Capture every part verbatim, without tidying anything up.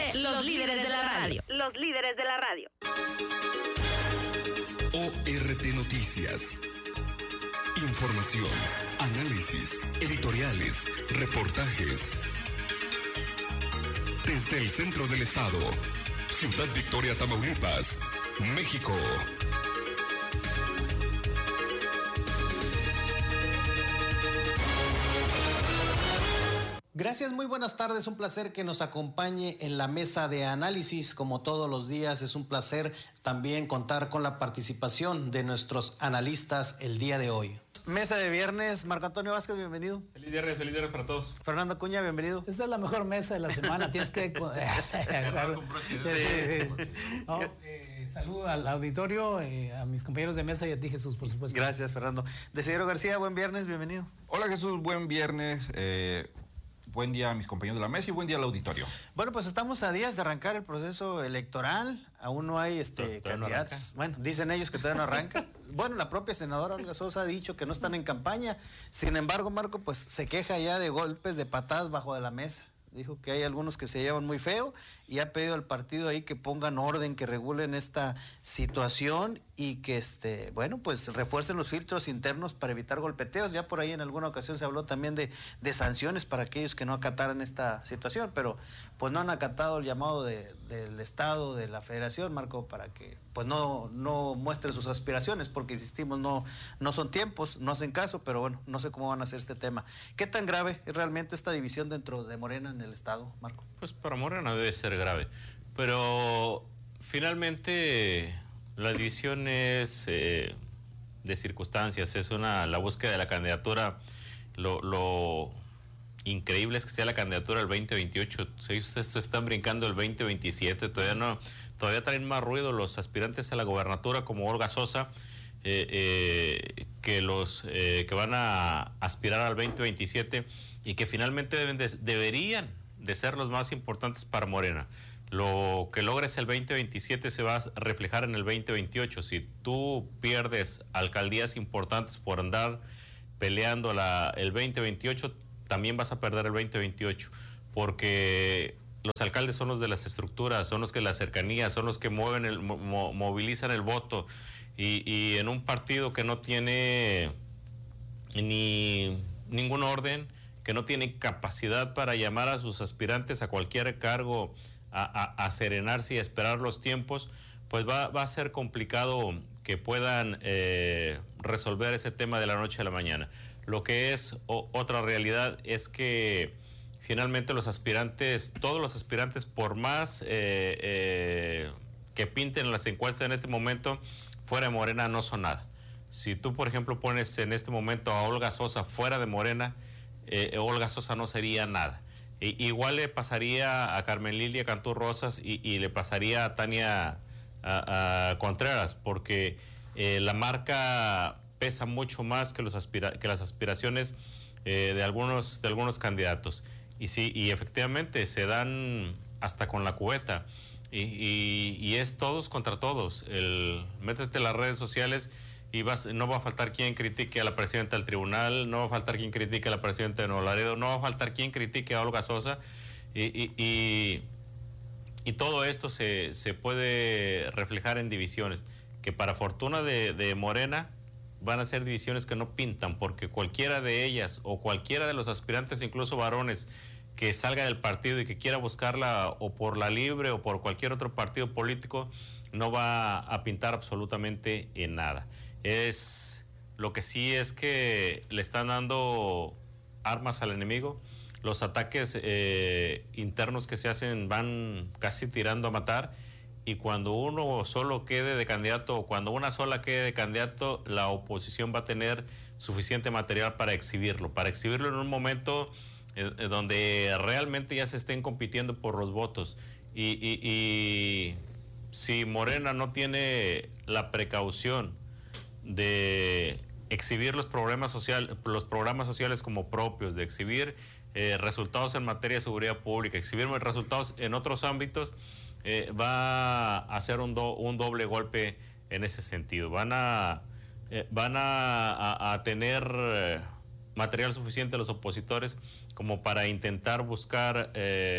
de los líderes de la radio. Los líderes de la radio. O R T Noticias. Información, análisis, editoriales, reportajes. Desde el centro del estado, Ciudad Victoria, Tamaulipas, México. Gracias, muy buenas tardes, un placer que nos acompañe en la mesa de análisis, como todos los días. Es un placer también contar con la participación de nuestros analistas el día de hoy. Mesa de viernes, Marco Antonio Vázquez, bienvenido. Feliz viernes, feliz viernes para todos. Fernando Acuña, bienvenido. Esta es la mejor mesa de la semana, tienes que... sí, sí. No, eh, saludo al auditorio, eh, a mis compañeros de mesa y a ti, Jesús, por supuesto. Gracias, Fernando. Desidero García, buen viernes, bienvenido. Hola, Jesús, buen viernes. Eh, Buen día a mis compañeros de la mesa y buen día al auditorio. Bueno, pues estamos a días de arrancar el proceso electoral. Aún no hay este candidatos. No, bueno, dicen ellos que todavía no arranca. Bueno, la propia senadora Olga Sosa ha dicho que no están en campaña. Sin embargo, Marco, pues se queja ya de golpes, de patadas bajo de la mesa. Dijo que hay algunos que se llevan muy feo y ha pedido al partido ahí que pongan orden, que regulen esta situación y que, este, bueno, pues refuercen los filtros internos para evitar golpeteos. Ya por ahí en alguna ocasión se habló también de, de sanciones para aquellos que no acataran esta situación, pero pues no han acatado el llamado de, del Estado, de la Federación, Marco, para que pues no, no muestren sus aspiraciones, porque insistimos, no, no son tiempos, no hacen caso, pero bueno, no sé cómo van a hacer este tema. ¿Qué tan grave es realmente esta división dentro de Morena en el Estado, Marco? Pues para Morena debe ser grave, pero finalmente la división es eh, de circunstancias, es una la búsqueda de la candidatura. Lo, lo increíble es que sea la candidatura del veinte veintiocho. Sí, ustedes están brincando el veinte veintisiete, todavía no, todavía traen más ruido los aspirantes a la gobernatura como Olga Sosa, eh, eh, que los eh, que van a aspirar al veinte veintisiete y que finalmente deben de, deberían de ser los más importantes para Morena. Lo que logres el veinte veintisiete se va a reflejar en el veinte veintiocho. Si tú pierdes alcaldías importantes por andar peleando la, el veinte veintiocho, también vas a perder el veinte veintiocho, porque los alcaldes son los de las estructuras, son los que la cercanía, son los que mueven el, mo, movilizan el voto, y, y en un partido que no tiene ni ningún orden, que no tiene capacidad para llamar a sus aspirantes a cualquier cargo a, a, a serenarse y a esperar los tiempos, pues va, va a ser complicado que puedan eh, resolver ese tema de la noche a la mañana. Lo que es o, otra realidad es que finalmente los aspirantes, todos los aspirantes, por más eh, eh, que pinten las encuestas en este momento, fuera de Morena no son nada. Si tú, por ejemplo, pones en este momento a Olga Sosa fuera de Morena, eh, Olga Sosa no sería nada. I, igual le pasaría a Carmen Lilia Cantú Rosas y, y le pasaría a Tania a, a Contreras, porque eh, la marca pesa mucho más que, los aspira, que las aspiraciones eh, de, algunos, de algunos candidatos. Y sí, y efectivamente se dan hasta con la cubeta. Y, y, y es todos contra todos. El, métete en las redes sociales y vas, no va a faltar quien critique a la presidenta del tribunal, no va a faltar quien critique a la presidenta de Nuevo Laredo, no va a faltar quien critique a Olga Sosa, y, y, y, y todo esto se, se puede reflejar en divisiones, que para fortuna de, de Morena van a ser divisiones que no pintan, porque cualquiera de ellas o cualquiera de los aspirantes, incluso varones, que salga del partido y que quiera buscarla o por la Libre o por cualquier otro partido político, no va a pintar absolutamente en nada. Es lo que sí es que le están dando armas al enemigo. Los ataques eh, internos que se hacen van casi tirando a matar, y cuando uno solo quede de candidato o cuando una sola quede de candidato, la oposición va a tener suficiente material para exhibirlo, para exhibirlo en un momento eh, donde realmente ya se estén compitiendo por los votos. Y, y, y si Morena no tiene la precaución de exhibir los programas social, los programas sociales como propios, de exhibir eh, resultados en materia de seguridad pública, exhibir resultados en otros ámbitos, eh, va a hacer un, do, un doble golpe en ese sentido. Van a eh, van a, a, a tener eh, material suficiente los opositores como para intentar buscar eh,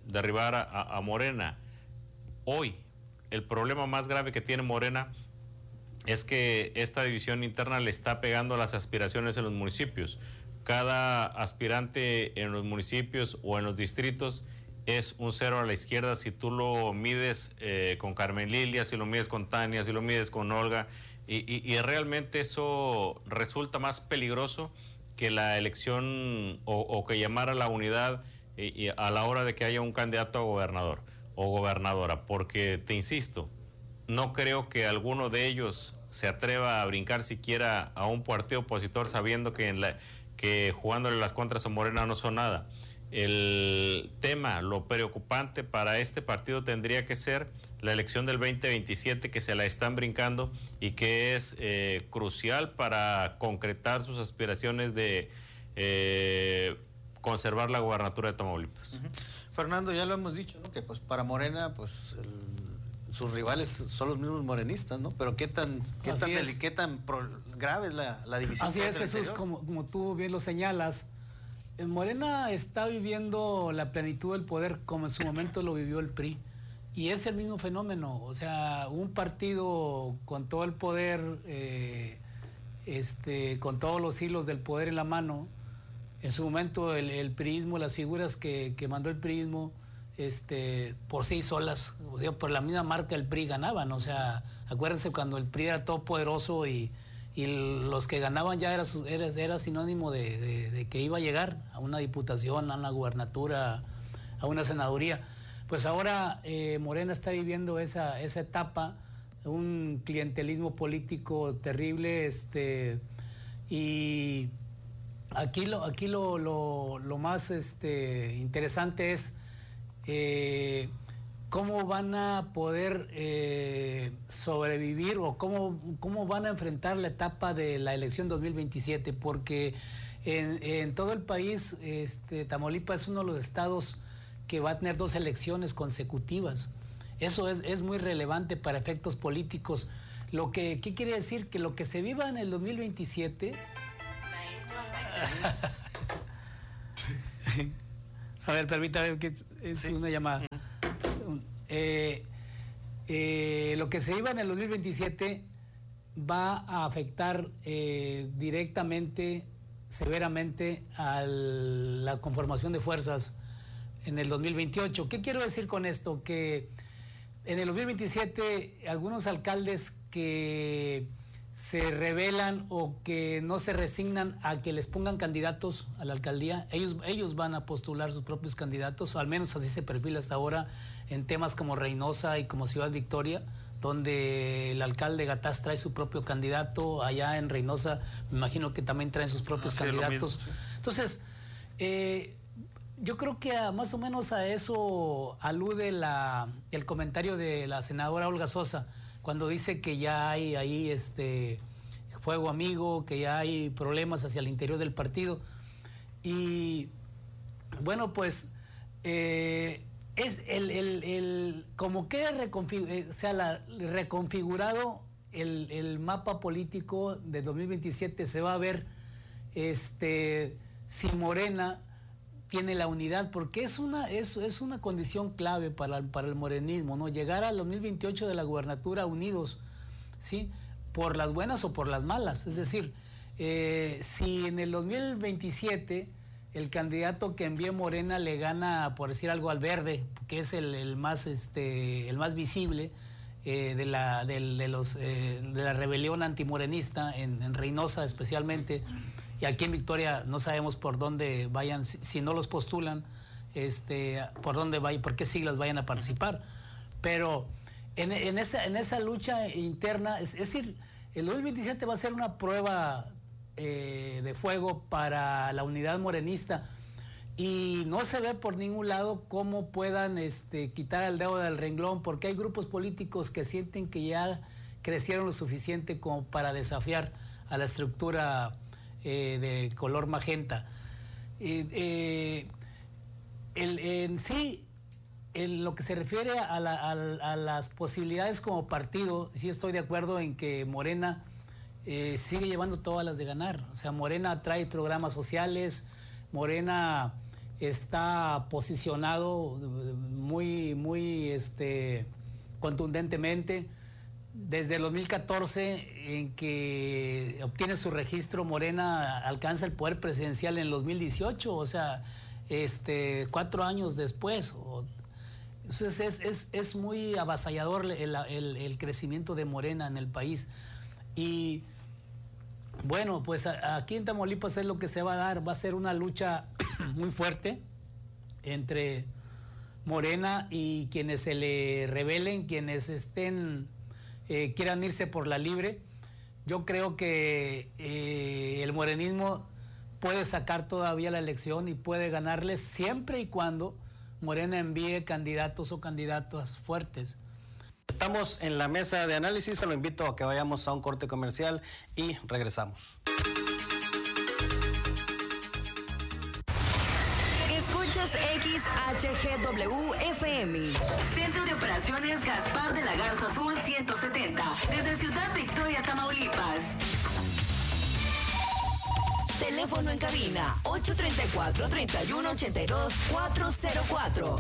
derribar a, a Morena. Hoy, el problema más grave que tiene Morena es que esta división interna le está pegando a las aspiraciones en los municipios. Cada aspirante en los municipios o en los distritos es un cero a la izquierda si tú lo mides eh, con Carmen Lilia, si lo mides con Tania, si lo mides con Olga, y, y, y realmente eso resulta más peligroso que la elección o, o que llamar a la unidad y, y a la hora de que haya un candidato a gobernador o gobernadora, porque te insisto, no creo que alguno de ellos se atreva a brincar siquiera a un partido opositor sabiendo que, en la, que jugándole las contras a Morena no son nada. El tema, lo preocupante para este partido tendría que ser la elección del veinte veintisiete, que se la están brincando y que es eh, crucial para concretar sus aspiraciones de eh, conservar la gobernatura de Tamaulipas. Uh-huh. Fernando, ya lo hemos dicho, ¿no? Que pues para Morena, pues el, sus rivales son los mismos morenistas, ¿no? Pero qué tan, qué tan, deli, qué tan pro, grave es la, la división. Así es, Jesús, como, como tú bien lo señalas. Morena está viviendo la plenitud del poder como en su momento lo vivió el P R I. Y es el mismo fenómeno. O sea, un partido con todo el poder, eh, este, con todos los hilos del poder en la mano. En su momento el, el priismo, las figuras que, que mandó el priismo, este, por sí solas, digo, por la misma marca el P R I ganaban. O sea, acuérdense cuando el P R I era todopoderoso y... y los que ganaban ya era, era, era sinónimo de, de, de que iba a llegar a una diputación, a una gubernatura, a una senaduría. Pues ahora eh, Morena está viviendo esa, esa etapa, un clientelismo político terrible, este, y aquí lo, aquí lo, lo, lo más este, interesante es eh, cómo van a poder eh, sobrevivir o cómo, cómo van a enfrentar la etapa de la elección dos mil veintisiete, porque en, en todo el país este, Tamaulipas es uno de los estados que va a tener dos elecciones consecutivas. Eso es, es muy relevante para efectos políticos. Lo que, ¿qué quiere decir? Que lo que se viva en el dos mil veintisiete... A ver, permítame, que es sí. una llamada. Eh, eh, lo que se iba en el dos mil veintisiete va a afectar eh, directamente, severamente, a la conformación de fuerzas en el dos mil veintiocho. ¿Qué quiero decir con esto? Que en el dos mil veintisiete algunos alcaldes que se rebelan o que no se resignan a que les pongan candidatos a la alcaldía, ellos, ellos van a postular sus propios candidatos, o al menos así se perfila hasta ahora en temas como Reynosa y como Ciudad Victoria, donde el alcalde Gatás trae su propio candidato. Allá en Reynosa me imagino que también traen sus propios ah, candidatos. Sí, mismo, sí. Entonces, eh, yo creo que a, más o menos a eso alude la, el comentario de la senadora Olga Sosa, cuando dice que ya hay ahí este fuego amigo, que ya hay problemas hacia el interior del partido. Y bueno, pues eh, es el, el, el como queda reconfigurado, o sea, la, reconfigurado el, el mapa político de dos mil veintisiete, se va a ver este si Morena tiene la unidad, porque es una, es, es una condición clave para, para el morenismo, ¿no? Llegar al dos mil veintiocho de la gubernatura unidos, ¿sí? Por las buenas o por las malas. Es decir, eh, si en el dos mil veintisiete el candidato que envíe Morena le gana, por decir algo, al Verde, que es el, el, más, este, el más visible eh, de, la, de, de, los, eh, de la rebelión antimorenista, en, en Reynosa especialmente, y aquí en Victoria no sabemos por dónde vayan, si, si no los postulan, este, por dónde vayan, por qué siglas vayan a participar. Pero en, en, esa, en esa lucha interna, es, es decir, el dos mil veintisiete va a ser una prueba eh, de fuego para la unidad morenista, y no se ve por ningún lado cómo puedan este, quitar el dedo del renglón, porque hay grupos políticos que sienten que ya crecieron lo suficiente como para desafiar a la estructura Eh, de color magenta. Eh, eh, el, en sí, en lo que se refiere a, la, a, a las posibilidades como partido, sí estoy de acuerdo en que Morena eh, sigue llevando todas las de ganar. O sea, Morena trae programas sociales, Morena está posicionado muy, muy este, contundentemente. Desde el dos mil catorce, en que obtiene su registro, Morena alcanza el poder presidencial en el dos mil dieciocho, o sea, este, cuatro años después. O, entonces es, es, es muy avasallador el, el, el crecimiento de Morena en el país. Y bueno, pues a, aquí en Tamaulipas es lo que se va a dar, va a ser una lucha muy fuerte entre Morena y quienes se le rebelen, quienes estén... Eh, quieran irse por la libre. Yo creo que eh, el morenismo puede sacar todavía la elección y puede ganarle siempre y cuando Morena envíe candidatos o candidatas fuertes. Estamos en la mesa de análisis, lo invito a que vayamos a un corte comercial y regresamos. X H G W F M. Centro de Operaciones Gaspar de la Garza Sur ciento setenta. Desde Ciudad Victoria, Tamaulipas. Teléfono en cabina ocho tres cuatro, tres uno ocho dos, cuatro cero cuatro.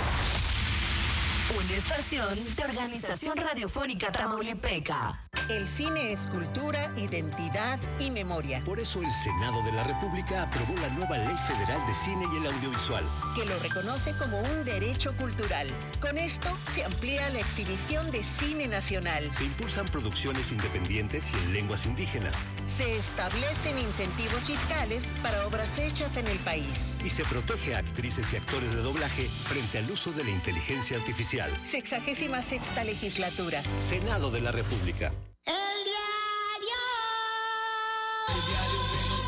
Una estación de Organización Radiofónica Tamaulipeca. El cine es cultura, identidad y memoria. Por eso el Senado de la República aprobó la nueva Ley Federal de Cine y el Audiovisual, que lo reconoce como un derecho cultural. Con esto se amplía la exhibición de cine nacional. Se impulsan producciones independientes y en lenguas indígenas. Se establecen incentivos fiscales para obras hechas en el país. Y se protege a actrices y actores de doblaje frente al uso de la inteligencia artificial. Sexagésima sexta legislatura. Senado de la República. El diario. El diario de los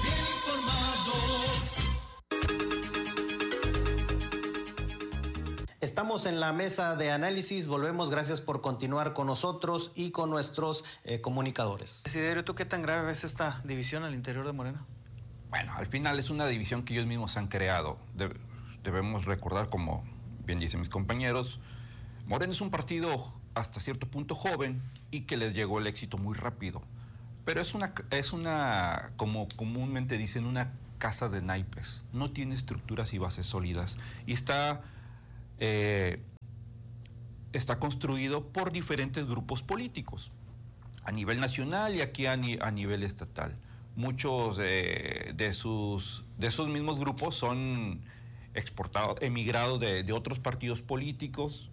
bien informados. Estamos en la mesa de análisis, volvemos, gracias por continuar con nosotros y con nuestros eh, comunicadores. Desiderio, ¿tú qué tan grave ves esta división al interior de Morena? Bueno, al final es una división que ellos mismos han creado. De- debemos recordar, como bien dicen mis compañeros, Morena es un partido hasta cierto punto joven y que les llegó el éxito muy rápido. Pero es una, es una, como comúnmente dicen, una casa de naipes. No tiene estructuras y bases sólidas. Y está, eh, está construido por diferentes grupos políticos, a nivel nacional y aquí a, ni, a nivel estatal. Muchos eh, de, sus, de esos mismos grupos son exportados, emigrados de, de otros partidos políticos,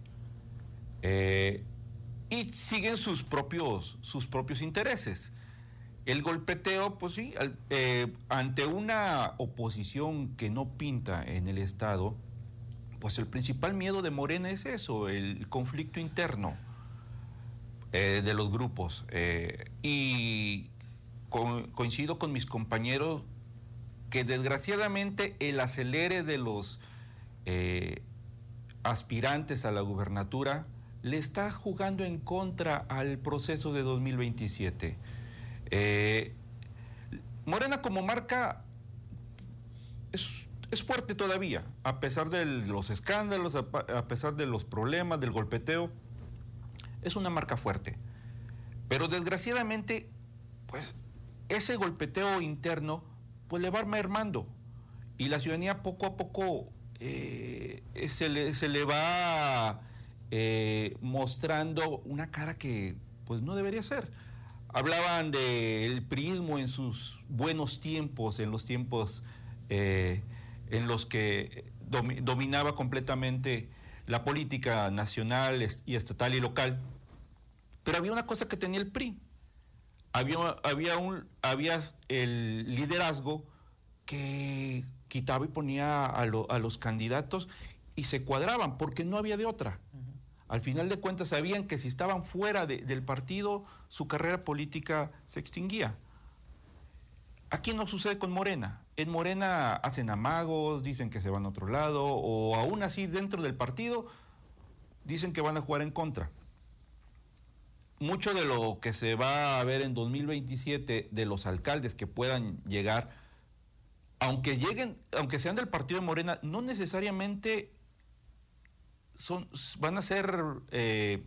eh, y siguen sus propios, sus propios intereses. El golpeteo, pues sí, al, eh, ante una oposición que no pinta en el Estado, pues el principal miedo de Morena es eso, el conflicto interno eh, de los grupos. Eh, y co- coincido con mis compañeros que desgraciadamente el acelere de los eh, aspirantes a la gubernatura le está jugando en contra al proceso de dos mil veintisiete. Eh, Morena como marca es, es fuerte todavía, a pesar de los escándalos, a, a pesar de los problemas, del golpeteo, es una marca fuerte. Pero desgraciadamente, pues ese golpeteo interno pues le va mermando y la ciudadanía poco a poco eh, se, le, se le va eh, mostrando una cara que pues no debería ser. Hablaban del priismo en sus buenos tiempos, en los tiempos eh, en los que domi- dominaba completamente la política nacional y estatal y local. Pero había una cosa que tenía el P R I. Había, había, un, había el liderazgo que quitaba y ponía a, lo, a los candidatos y se cuadraban porque no había de otra. Uh-huh. Al final de cuentas sabían que si estaban fuera de, del partido, su carrera política se extinguía. Aquí no sucede con Morena. En Morena hacen amagos, dicen que se van a otro lado, o aún así dentro del partido dicen que van a jugar en contra. Mucho de lo que se va a ver en dos mil veintisiete de los alcaldes que puedan llegar, aunque lleguen, aunque sean del partido de Morena, no necesariamente son, van a ser eh,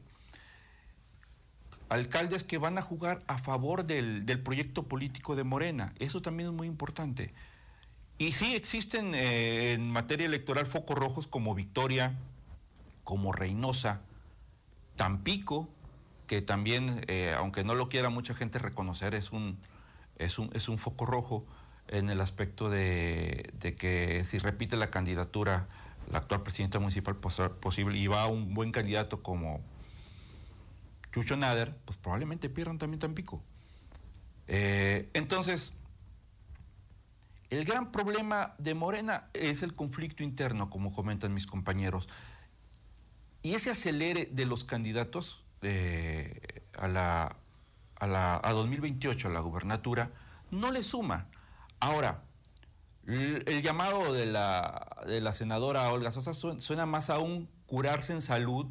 alcaldes que van a jugar a favor del, del proyecto político de Morena. Eso también es muy importante. Y sí existen eh, en materia electoral focos rojos como Victoria, como Reynosa, Tampico, que también, eh, aunque no lo quiera mucha gente reconocer, es un, es un, es un foco rojo en el aspecto de, de que si repite la candidatura la actual presidenta municipal posible y va un buen candidato como Chucho Nader, pues probablemente pierdan también Tampico. Eh, entonces, el gran problema de Morena es el conflicto interno, como comentan mis compañeros. Y ese acelere de los candidatos eh, a, la, a, la, a dos mil veintiocho, a la gubernatura, no le suma. Ahora, el, el llamado de la, de la senadora Olga Sosa suena, suena más a un curarse en salud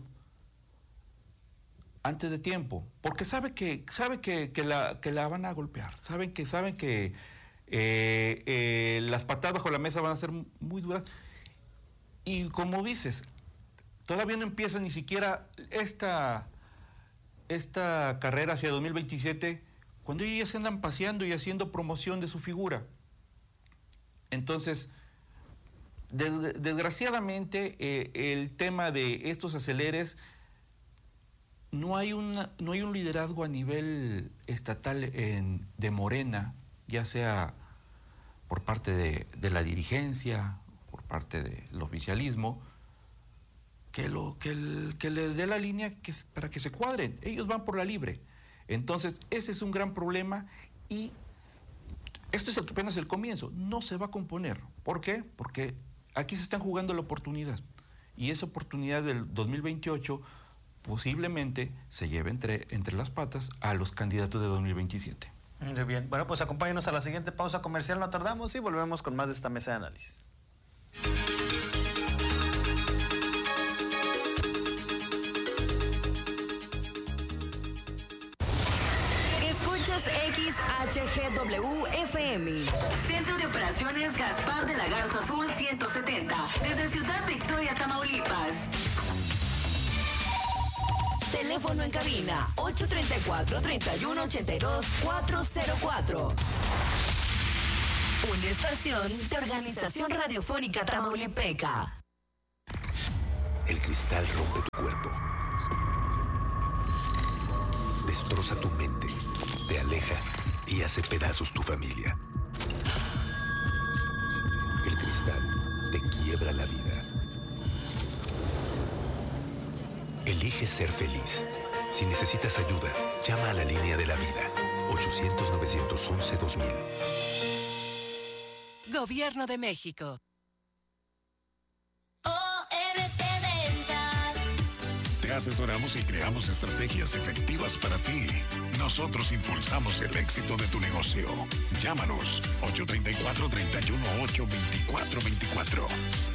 antes de tiempo, porque sabe que, sabe que, que, la, que la van a golpear, saben que, saben que eh, eh, las patadas bajo la mesa van a ser muy duras. Y como dices, todavía no empieza ni siquiera esta, esta carrera hacia dos mil veintisiete, cuando ellos ya se andan paseando y haciendo promoción de su figura. Entonces, de, desgraciadamente, eh, el tema de estos aceleres, no hay, una, no hay un liderazgo a nivel estatal en, de Morena, ya sea por parte de, de la dirigencia, por parte del oficialismo, que, lo, que, el, que les dé la línea que, para que se cuadren. Ellos van por la libre. Entonces, ese es un gran problema y esto es apenas el comienzo. No se va a componer. ¿Por qué? Porque aquí se están jugando la oportunidad. Y esa oportunidad del dos mil veintiocho posiblemente se lleve entre, entre las patas a los candidatos de dos mil veintisiete. Muy bien. Bueno, pues acompáñenos a la siguiente pausa comercial, no tardamos y volvemos con más de esta mesa de análisis. Escuchas X H G W F M. Centro de Operaciones Gaspar de la Garza Sur ciento setenta. Desde Ciudad Victoria, Tamaulipas. Teléfono en cabina ocho tres cuatro, tres uno ocho dos, cuatro cero cuatro. Una estación de Organización Radiofónica Tamaulipeca. El cristal rompe tu cuerpo. Destroza tu mente, te aleja y hace pedazos tu familia. El cristal te quiebra la vida. Elige ser feliz. Si necesitas ayuda, llama a la línea de la vida. ochocientos, novecientos once, dos mil. Gobierno de México. O M T Ventas. Te asesoramos y creamos estrategias efectivas para ti. Nosotros impulsamos el éxito de tu negocio. Llámanos ocho tres cuatro, tres uno ocho, dos cuatro dos cuatro.